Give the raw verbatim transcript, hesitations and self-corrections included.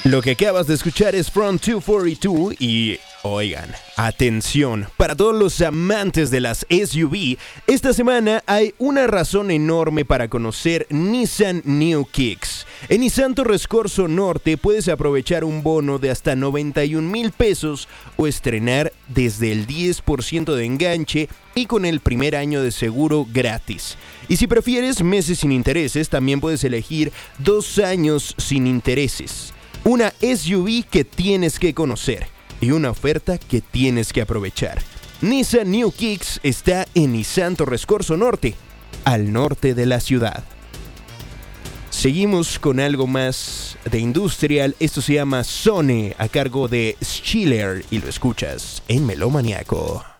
Lo que acabas de escuchar es From doscientos cuarenta y dos y, oigan, atención, para todos los amantes de las S U V, esta semana hay una razón enorme para conocer Nissan New Kicks. En Nissan Torres Corso Norte puedes aprovechar un bono de hasta noventa y un mil pesos o estrenar desde el diez por ciento de enganche y con el primer año de seguro gratis. Y si prefieres meses sin intereses, también puedes elegir dos años sin intereses. Una S U V que tienes que conocer y una oferta que tienes que aprovechar. Nissan New Kicks está en Nissan Torres Corso Norte, al norte de la ciudad. Seguimos con algo más de industrial. Esto se llama Sone, a cargo de Schiller, y lo escuchas en Melómaniaco.